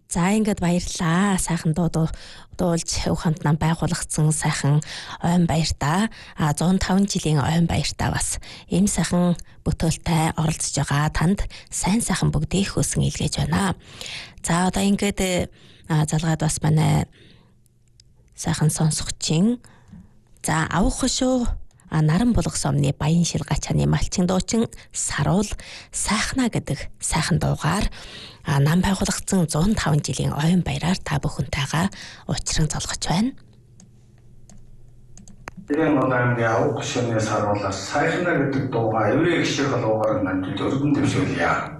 За ингээд баярлаа. Сайхан дуулж хамт нам байгуулагдсан сайхан ойн баяртаа 105 жилийн ойн баяртаа бас ийм сайхан бүтээлтэй оролцож байгаа танд сайн сайхан бүгдийг хүсэн илгээж байна. За одоо ингээд залгаад бас манай сайхан сонсогчийн за авах шүү наран булах сомны баян шил гачааны малчин дуучин саруул сайхна гэдэг сайхан дуугаар нам байгуулагдсан 105 жилийн ойн баяраар та бүхэнтэйгээ уулзран залгаж байна. Тэрэн аймгийн авах шөнөөс харуулаас сайхна гэдэг дуугаа еврей гişэр халуугаар намжилж өргөн дэвшүүлье.